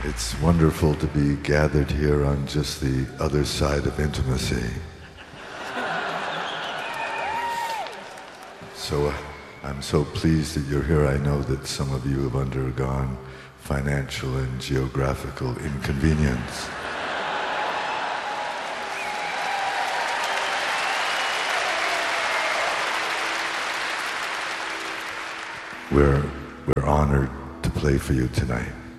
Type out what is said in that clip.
It's wonderful to be gathered here on just the other side of intimacy. So I'm so pleased that you're here. I know that some of you have undergone financial and geographical inconvenience. We're honored to play for you tonight.